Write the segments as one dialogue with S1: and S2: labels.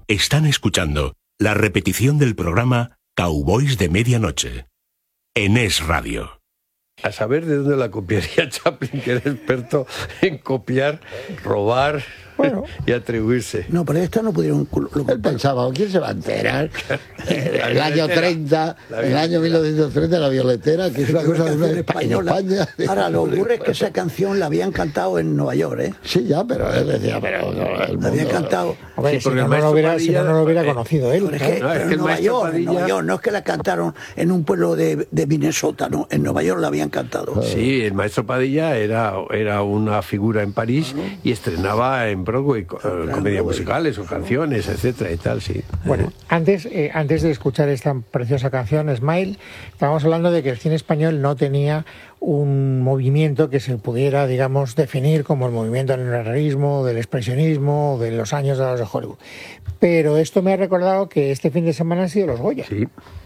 S1: Están escuchando la repetición del programa Cowboys de Medianoche en Es Radio.
S2: A saber de dónde la copiaría Chaplin, que era experto en copiar, robar, bueno, y atribuirse.
S3: No, pero esta no pudieron...
S4: Él pensaba, ¿quién se va a enterar? El año 30, el año 1930, la violetera, que es una cosa de una española.
S3: Ahora, lo ocurre es que esa canción la habían cantado en Nueva York, ¿eh?
S4: Sí, ya, pero él decía, pero...
S3: La habían cantado...
S5: A ver, sí, si no lo hubiera conocido él.
S3: Es que, en Nueva York, no es que la cantaron en un pueblo de Minnesota, no, en Nueva York la habían cantado.
S2: Sí, el maestro Padilla era una figura en París y estrenaba en Broadway comedias musicales o canciones, etcétera y tal, sí.
S5: Bueno, antes de escuchar esta preciosa canción, Smile, estábamos hablando de que el cine español no tenía un movimiento que se pudiera, digamos, definir como el movimiento del neorrealismo, del expresionismo, de los años de Hollywood. Pero esto me ha recordado que este fin de semana han sido los Goya.
S2: Sí.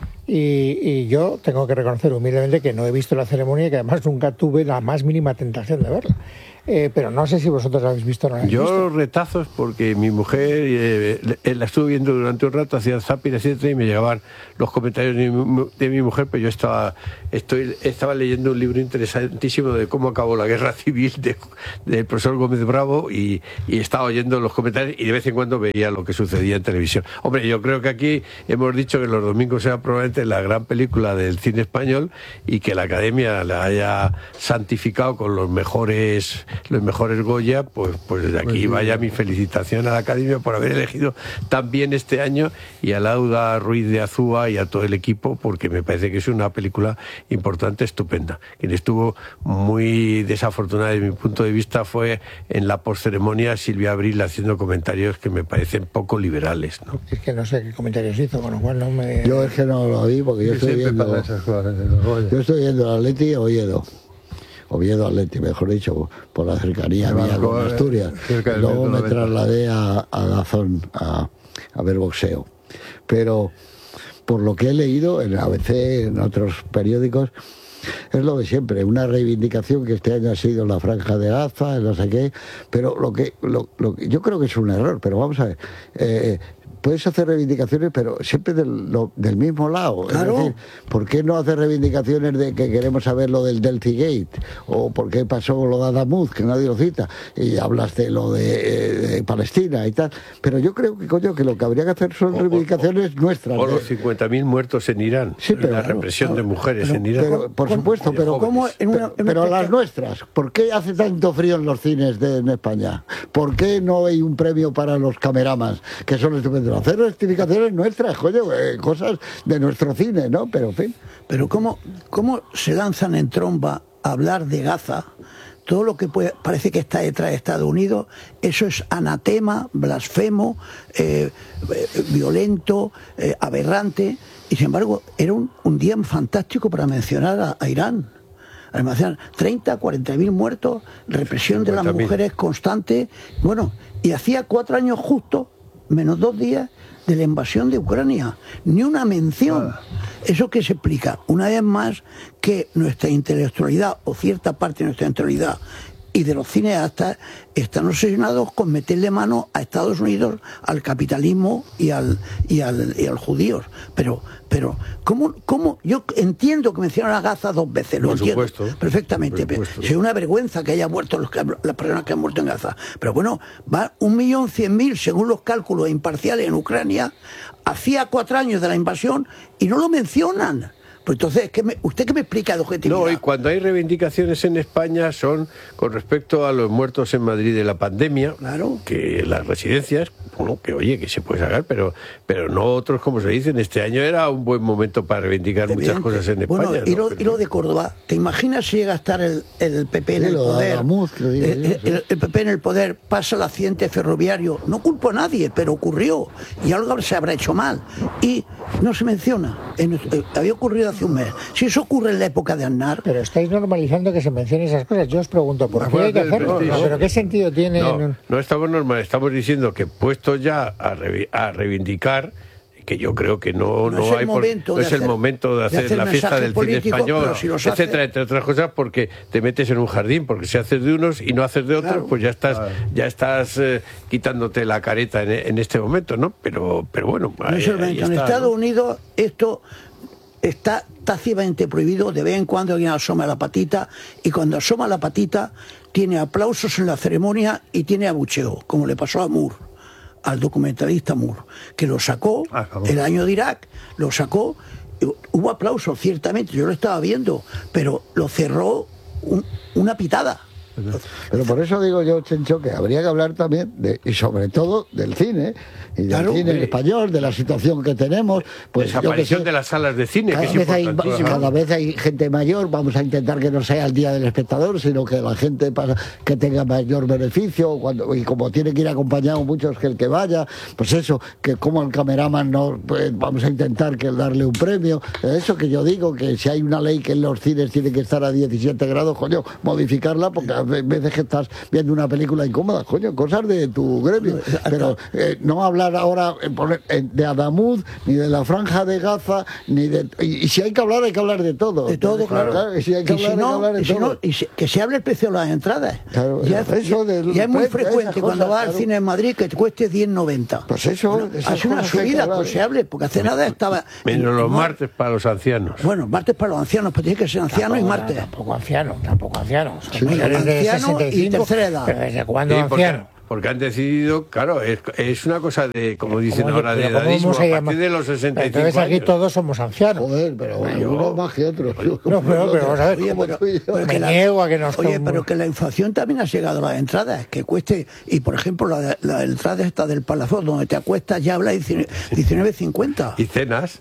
S5: Y yo tengo que reconocer humildemente que no he visto la ceremonia y que además nunca tuve la más mínima tentación de verla. Pero no sé si vosotros la habéis visto o no la habéis visto.
S2: Yo retazos porque mi mujer la estuvo viendo durante un rato, hacía zapping, etcétera, y me llegaban los comentarios de mi mujer, pero yo estaba leyendo un libro interesantísimo de cómo acabó la guerra civil del profesor Gómez Bravo y estaba oyendo los comentarios y de vez en cuando veía lo que sucedía en televisión. Hombre, yo creo que aquí hemos dicho que Los domingos sea probablemente la gran película del cine español y que la Academia la haya santificado con los mejores Goya, pues desde aquí vaya mi felicitación a la Academia por haber elegido tan bien este año, y a Lauda Ruiz de Azúa y a todo el equipo, porque me parece que es una película importante, estupenda. Quien estuvo muy desafortunada desde mi punto de vista fue en la postceremonia Silvia Abril haciendo comentarios que me parecen poco liberales, ¿no?
S5: Es que no sé qué comentarios hizo, con lo cual no me...
S4: Yo es que no lo vi porque yo estoy viendo el Atleti Oviedo Atleti, mejor dicho, por la cercanía mía con Asturias. Luego me trasladé a Dazón a ver boxeo. Pero por lo que he leído en ABC, en otros periódicos, es lo de siempre, una reivindicación que este año ha sido la Franja de Gaza, no sé qué, pero lo que yo creo que es un error, pero vamos a ver. Puedes hacer reivindicaciones, pero siempre del mismo lado.
S3: Claro.
S4: Es decir, ¿por qué no hacer reivindicaciones de que queremos saber lo del Delta Gate? ¿O por qué pasó lo de Adamuz, que nadie lo cita? Y hablas de lo de Palestina y tal. Pero yo creo que, coño, que lo que habría que hacer son reivindicaciones nuestras.
S2: O los 50.000 muertos en Irán.
S4: Sí, pero,
S2: la represión de mujeres en Irán.
S4: Pero, por supuesto, pero las nuestras. ¿Por qué hace tanto frío en los cines en España? ¿Por qué no hay un premio para los cameramans, que son estupendos? Hacer rectificaciones nuestras, coño, cosas de nuestro cine, ¿no? Pero, en fin.
S3: Pero ¿cómo se lanzan en tromba a hablar de Gaza? Todo lo que parece que está detrás de Estados Unidos, eso es anatema, blasfemo, violento, aberrante. Y sin embargo, era un día fantástico para mencionar a Irán. Además, 30, 40.000 muertos, represión de las mujeres constante. Bueno, y hacía 4 años justo, menos 2 días, de la invasión de Ucrania. Ni una mención. ¿Eso qué se explica? Una vez más, que nuestra intelectualidad, o cierta parte de nuestra intelectualidad, y de los cineastas, están obsesionados con meterle mano a Estados Unidos, al capitalismo y al judíos. Pero ¿cómo? Yo entiendo que mencionan a Gaza 2 veces, lo entiendo perfectamente. Es una vergüenza que haya muerto las personas que han muerto en Gaza. Pero bueno, va 1.100.000, según los cálculos imparciales, en Ucrania. Hacía 4 años de la invasión y no lo mencionan. Pues entonces, ¿usted qué me explica de objetividad?
S2: No, y cuando hay reivindicaciones en España son con respecto a los muertos en Madrid de la pandemia,
S3: claro,
S2: que las residencias, bueno, que oye, que se puede sacar, pero no otros, como se dicen. Este año era un buen momento para reivindicar muchas cosas en España.
S3: Bueno, y lo de Córdoba, ¿te imaginas si llega a estar el PP en el poder? El PP en el poder, pasa el accidente ferroviario, no culpo a nadie, pero ocurrió, y algo se habrá hecho mal, y no se menciona. Había ocurrido hace un mes. Si eso ocurre en la época de Aznar...
S5: Pero estáis normalizando que se mencionen esas cosas. Yo os pregunto, ¿por qué hay que hacerlo? ¿Pero qué sentido tiene?
S2: No estamos normales, estamos diciendo que puestos ya a reivindicar, yo creo que no es el momento de hacer la fiesta del cine español, etcétera, entre otras cosas, porque te metes en un jardín, porque si haces de unos y no haces de otros, pues ya estás quitándote la careta en este momento, ¿no? Pero bueno, ahí
S3: en Estados Unidos esto está tácitamente prohibido. De vez en cuando alguien asoma la patita, y cuando asoma la patita tiene aplausos en la ceremonia y tiene abucheo, como le pasó a Moore, al documentalista Moore, que lo sacó el año de Irak, lo sacó, hubo aplausos, ciertamente, yo lo estaba viendo, pero lo cerró una pitada.
S4: Pero por eso digo yo, Chencho, que habría que hablar también y sobre todo del cine, y del cine español, de la situación que tenemos. Pues
S2: desaparición de las salas de cine, que es importantísimo.
S4: Cada vez hay gente mayor, vamos a intentar que no sea el día del espectador, sino que la gente que tenga mayor beneficio, y como tiene que ir acompañado muchos, que el que vaya, pues eso, que como el cameraman no, pues vamos a intentar que darle un premio. Eso que yo digo, que si hay una ley que en los cines tiene que estar a 17 grados, coño, modificarla, porque a veces que estás viendo una película incómoda, coño, cosas de tu gremio. Pero no hablar ahora de Adamud, ni de la Franja de Gaza, ni de... Y si hay que hablar de todo.
S3: De todo, claro.
S4: Y si hay que hablar de todo.
S3: Que se hable el precio de las entradas.
S4: Claro,
S3: ya es muy frecuente cuando vas al cine en Madrid que te cueste 10,90.
S4: Pues eso...
S3: Hace una subida, pues se hable, porque hace nada estaba...
S2: Menos los martes para los ancianos.
S3: Bueno, martes para los ancianos, pues tiene que ser anciano y martes.
S5: Tampoco ancianos.
S3: Sí, anciano y tercera edad.
S5: ¿Pero desde cuándo anciano?
S2: Porque han decidido, claro, es una cosa de, como dicen ahora, de edadismo, a partir de los 65
S5: entonces aquí
S2: años.
S5: Todos somos ancianos.
S4: Joder, pero unos más que otros.
S5: No, pero vamos a ver, me niego a que nos...
S3: Oye, pero que la inflación también ha llegado a las entradas, que cueste, y por ejemplo, la entrada esta del Palazón, donde te acuestas, ya habla 19,50.
S2: Y cenas.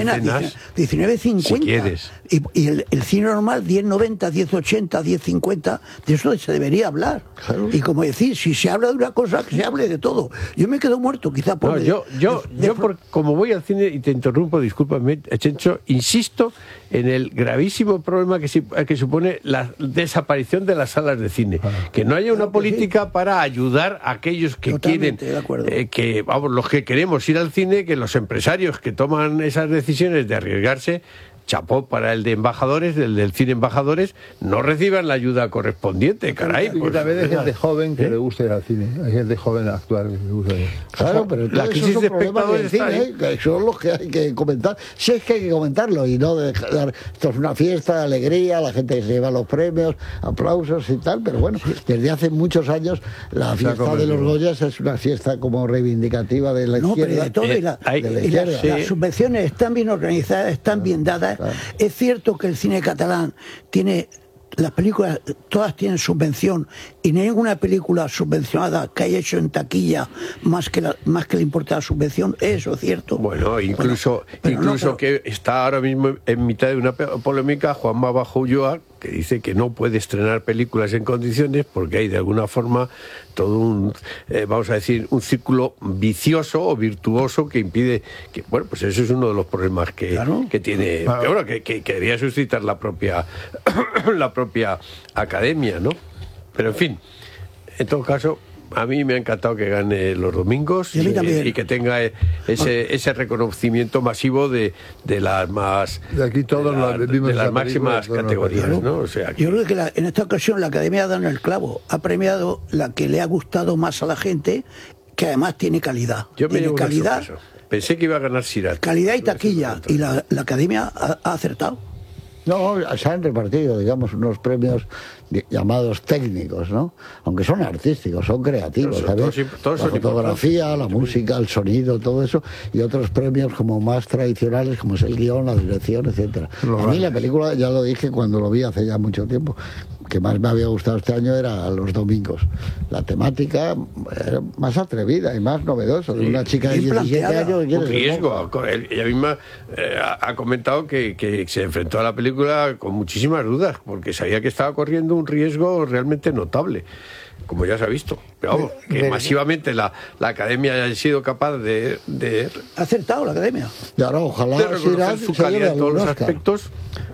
S3: 19,50.
S2: Si quieres.
S3: Y el cine normal, 10,90, 10,80, 10,50, de eso se debería hablar. Claro. Y como decir, si se habla de una cosa, que se hable de todo. Yo me quedo muerto, quizá por...
S2: No, como voy al cine, y te interrumpo, discúlpame, Chencho, insisto en el gravísimo problema que supone la desaparición de las salas de cine. Que no haya una política para ayudar a aquellos que quieren, los que queremos ir al cine, que los empresarios que toman esas decisiones de arriesgarse, chapó para el de embajadores, el del cine embajadores, no reciban la ayuda correspondiente, caray.
S6: Pues, también hay gente joven que le gusta ir al cine, hay gente joven actual que le gusta ir.
S4: Claro, pero
S2: la crisis de espectadores del cine,
S4: que son los que hay que comentar. Sí, es que hay que comentarlo y no dejar. Esto es una fiesta de alegría, la gente que se lleva los premios, aplausos y tal, pero bueno, desde hace muchos años la fiesta de los Goyas es una fiesta como reivindicativa de la izquierda.
S3: Pero de todo, las subvenciones están bien organizadas, están bien dadas. Claro. Es cierto que el cine catalán tiene, las películas todas tienen subvención, y ninguna película subvencionada que haya hecho en taquilla más que le importa la subvención, eso es cierto.
S2: Bueno, incluso que está ahora mismo en mitad de una polémica Juanma Bajo Ulloa, que dice que no puede estrenar películas en condiciones porque hay de alguna forma todo un, vamos a decir, un círculo vicioso o virtuoso que impide que, bueno, pues eso es uno de los problemas que tiene, que debería suscitar la propia academia, ¿no? Pero en fin, en todo caso, a mí me ha encantado que gane los domingos y que tenga ese reconocimiento masivo de las más
S6: de aquí todos
S2: de las máximas categorías, ¿no? O sea,
S3: yo creo que en esta ocasión la Academia ha dado en el clavo, ha premiado la que le ha gustado más a la gente, que además tiene calidad.
S2: Yo me
S3: tiene calidad.
S2: Pensé que iba a ganar Sirat.
S3: Calidad y taquilla, y la Academia ha acertado.
S4: No, se han repartido, digamos, unos premios llamados técnicos, ¿no? Aunque son artísticos, son creativos, ¿sabes? La fotografía, la música, el sonido, todo eso, y otros premios como más tradicionales, como es el guión, la dirección, etcétera. A mí la película, ya lo dije cuando lo vi hace ya mucho tiempo, que más me había gustado este año era Los Domingos. La temática era más atrevida y más novedosa, de una chica de 17 años.
S2: Un riesgo. Ella misma ha comentado que se enfrentó a la película con muchísimas dudas, porque sabía que estaba corriendo un riesgo realmente notable, como ya se ha visto. Pero vamos, que masivamente la Academia haya sido capaz de
S3: ha acertado la Academia.
S4: Y ahora ojalá
S2: de reconocer su calidad en todos los aspectos.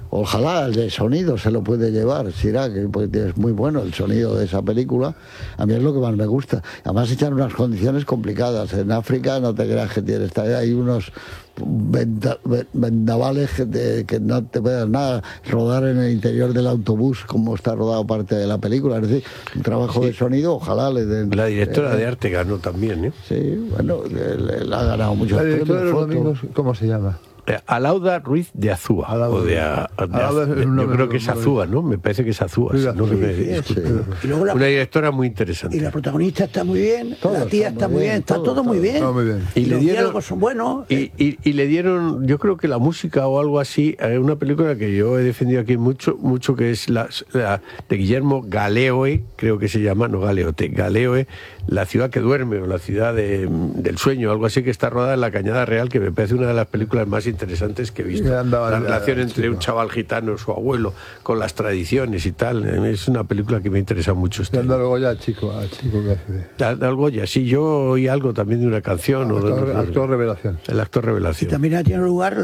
S4: Ojalá el de sonido se lo puede llevar, Sirac, porque es muy bueno el sonido de esa película. A mí es lo que más me gusta. Además echan unas condiciones complicadas. En África no te creas que tienes, hay unos vendavales que no te pueden nada. Rodar en el interior del autobús, como está rodado parte de la película. Es decir, un trabajo de sonido, ojalá le den.
S2: La directora de arte ganó también, ¿eh?
S4: Sí, bueno, le ha ganado muchos premios.
S6: ¿La directora de los domingos cómo se llama?
S2: Alauda Ruiz de Azúa. Yo creo que es Azúa, ¿no? Me parece que es Azúa.
S6: Sí,
S2: ¿no?
S6: sí.
S3: Y luego
S2: una directora muy interesante.
S3: Y la protagonista está muy bien, la tía está muy bien, está todo muy bien.
S6: Muy bien.
S3: Y los diálogos son buenos.
S2: Y le dieron, yo creo que la música o algo así, una película que yo he defendido aquí mucho, que es la de Guillermo Galeoe, creo que se llama, no Galeote, Galeoe, La ciudad que duerme, o La ciudad del sueño, algo así, que está rodada en la Cañada Real, que me parece una de las películas más interesantes que he visto. La relación entre un chaval gitano y su abuelo, con las tradiciones y tal, es una película que me interesa mucho.
S6: Dando al Goya al chico que hace.
S2: Al Goya, sí, yo oí algo también de una canción.
S6: Actor revelación.
S2: El actor revelación.
S3: Y también tiene lugar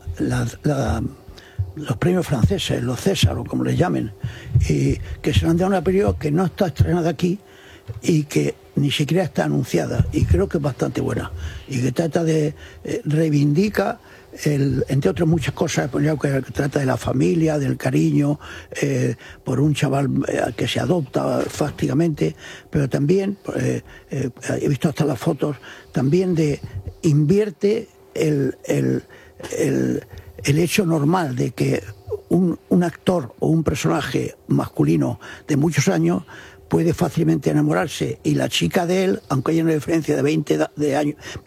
S3: los premios franceses, los César, o como les llamen, y que se han dado una película que no está estrenada aquí y que ni siquiera está anunciada, y creo que es bastante buena, y que trata de reivindica entre otras muchas cosas, que trata de la familia, del cariño por un chaval que se adopta fácticamente, pero también he visto hasta las fotos también de invierte el hecho normal de que un actor o un personaje masculino de muchos años puede fácilmente enamorarse, y la chica de él, aunque haya una diferencia de 20 años,